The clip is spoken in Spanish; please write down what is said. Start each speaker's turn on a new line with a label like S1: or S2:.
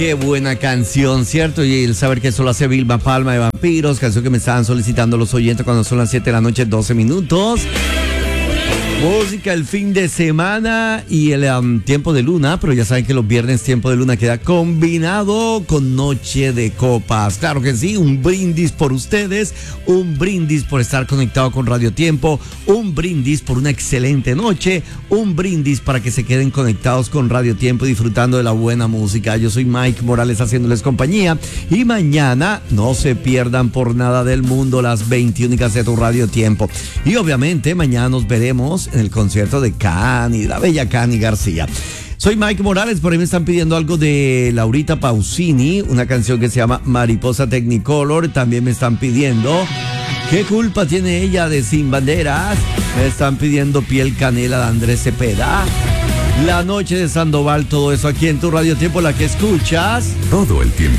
S1: Qué buena canción, ¿cierto? Y el saber que eso lo hace Vilma Palma de Vampiros, canción que me estaban solicitando los oyentes cuando son las 7 de la noche, 12 minutos. Música el fin de semana y el tiempo de luna, pero ya saben que los viernes tiempo de luna queda combinado con noche de copas. Claro que sí, un brindis por ustedes, un brindis por estar conectado con Radio Tiempo, un brindis por una excelente noche, un brindis para que se queden conectados con Radio Tiempo disfrutando de la buena música. Yo soy Mike Morales haciéndoles compañía y mañana no se pierdan por nada del mundo las 21 de tu Radio Tiempo. Y obviamente mañana nos veremos en el concierto de Cani, la bella Cani García. Soy Mike Morales, por ahí me están pidiendo algo de Laurita Pausini, una canción que se llama Mariposa Technicolor. También me están pidiendo ¿Qué culpa tiene ella de Sin Banderas? Me están pidiendo Piel Canela de Andrés Cepeda, La Noche de Sandoval, todo eso aquí en tu Radio Tiempo, la que escuchas
S2: todo el tiempo.